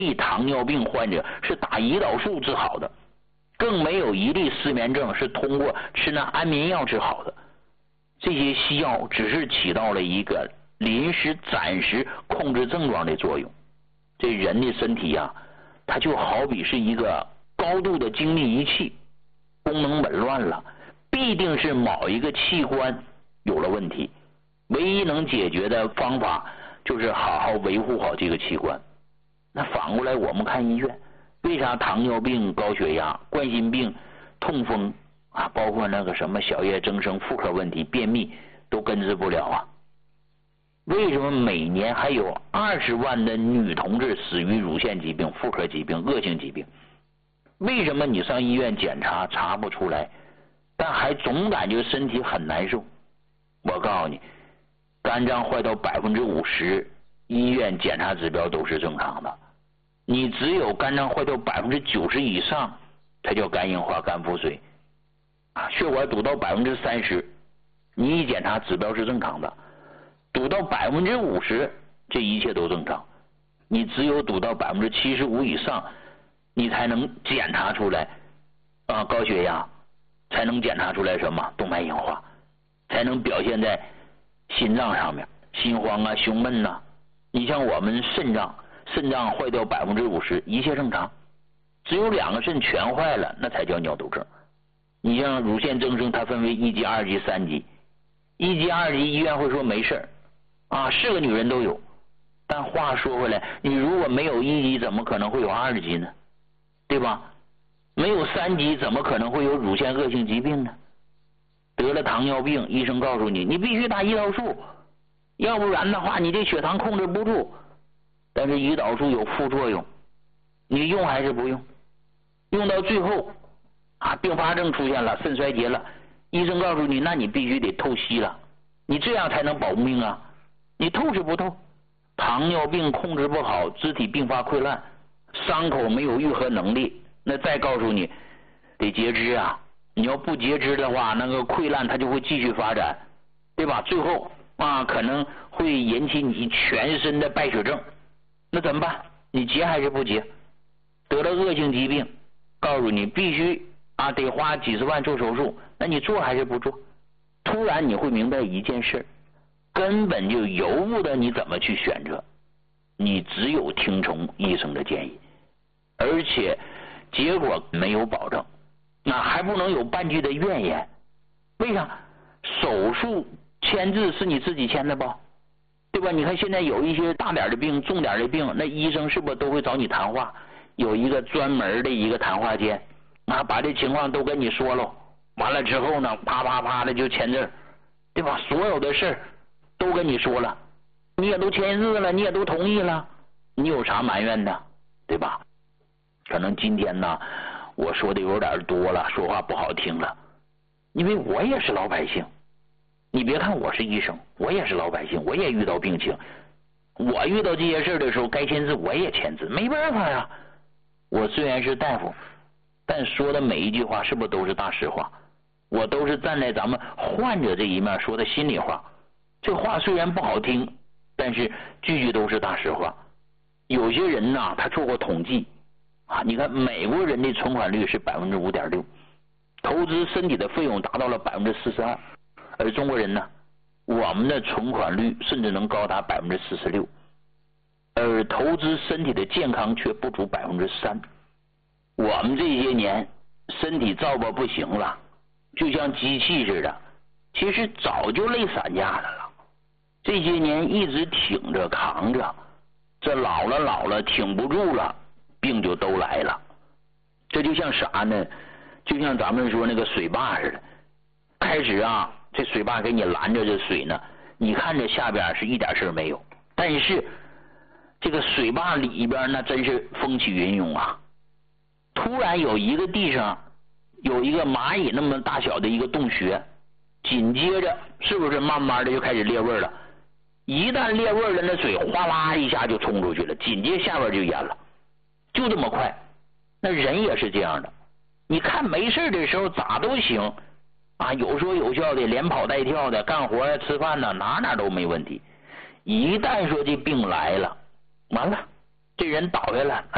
例糖尿病患者是打胰岛素治好的，更没有一例失眠症是通过吃那安眠药治好的。这些西药只是起到了一个临时暂时控制症状的作用。这人的身体啊，它就好比是一个高度的精密仪器，功能紊乱了，必定是某一个器官有了问题，唯一能解决的方法就是好好维护好这个器官。那反过来我们看医院，为啥糖尿病、高血压、冠心病、痛风啊，包括那个什么小叶增生、妇科问题、便秘都根治不了啊？为什么每年还有20万的女同志死于乳腺疾病、妇科疾病、恶性疾病？为什么你上医院检查查不出来，但还总感觉身体很难受？我告诉你，肝脏坏到50%，医院检查指标都是正常的。你只有肝脏坏到90%以上，才叫肝硬化、肝腹水。血管堵到30%，你一检查指标是正常的。堵到50%，这一切都正常。你只有堵到75%以上，你才能检查出来高血压，才能检查出来什么动脉硬化，才能表现在心脏上面，心慌啊、胸闷啊。你像我们肾脏坏掉50%，一切正常，只有2个肾全坏了，那才叫尿毒症。你像乳腺增生，它分为1级、2级、3级，1级、2级医院会说没事是个女人都有。但话说回来，你如果没有1级，怎么可能会有2级呢？对吧？没有3级，怎么可能会有乳腺恶性疾病呢？得了糖尿病，医生告诉你，你必须打胰岛素，要不然的话，你这血糖控制不住。但是胰岛素有副作用，你用还是不用？用到最后并发症出现了，肾衰竭了，医生告诉你，那你必须得透析了，你这样才能保命啊！你透是不透？糖尿病控制不好，肢体并发溃烂，伤口没有愈合能力，那再告诉你得截肢啊！你要不截肢的话，那个溃烂它就会继续发展，对吧？最后可能会引起你全身的败血症，那怎么办？你截还是不截？得了恶性疾病，告诉你必须得花几十万做手术，那你做还是不做？突然你会明白一件事，根本就由不得你怎么去选择，你只有听从医生的建议，而且结果没有保证，那还不能有半句的怨言。为啥？手术签字是你自己签的吧？对吧？你看现在有一些大点的病、重点的病，那医生是不是都会找你谈话？有一个专门的一个谈话间把这情况都跟你说了，完了之后呢，啪啪啪的就签字，对吧？所有的事都跟你说了，你也都签字了，你也都同意了，你有啥埋怨的？对吧？可能今天呢，我说的有点多了，说话不好听了，因为我也是老百姓。你别看我是医生，我也是老百姓，我也遇到病情，我遇到这些事的时候该签字我也签字，没办法呀。我虽然是大夫，但说的每一句话是不是都是大实话？我都是站在咱们患者这一面说的心里话。这话虽然不好听，但是句句都是大实话。有些人呢，他做过统计你看美国人的存款率是5.6%，投资身体的费用达到了42%。而中国人呢，我们的存款率甚至能高达46%，而投资身体的健康却不足3%。我们这些年身体造吧不行了，就像机器似的，其实早就累散架的了。这些年一直挺着扛着，这老了挺不住了，病就都来了。这就像啥呢？就像咱们说那个水坝似的，开始这水坝给你拦着这水呢，你看着下边是一点事没有，但是这个水坝里边那真是风起云涌啊！突然有一个地上有一个蚂蚁那么大小的一个洞穴，紧接着是不是慢慢的就开始裂味了？一旦裂味了，那水哗啦一下就冲出去了，紧接下边就淹了，就这么快。那人也是这样的，你看没事的时候咋都行有说有笑的，连跑带跳的，干活吃饭呢，哪都没问题。一旦说这病来了，完了，这人倒下了，